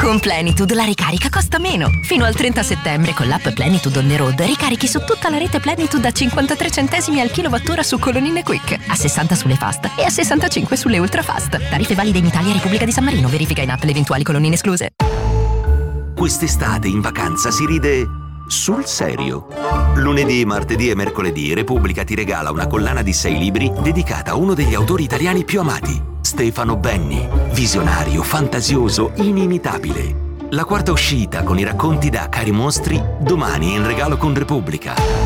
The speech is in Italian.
Con Plenitude la ricarica costa meno. Fino al 30 settembre con l'app Plenitude on the road ricarichi su tutta la rete Plenitude a 53 centesimi al kilowattora su colonnine Quick, a 60 sulle fast e a 65 sulle ultra fast. Tariffe valide in Italia e Repubblica di San Marino. Verifica in app le eventuali colonnine escluse. Quest'estate in vacanza si ride sul serio. Lunedì, martedì e mercoledì Repubblica ti regala una collana di 6 libri dedicata a uno degli autori italiani più amati, Stefano Benni. Visionario, fantasioso, inimitabile. La quarta uscita con i racconti da Cari mostri, domani in regalo con Repubblica.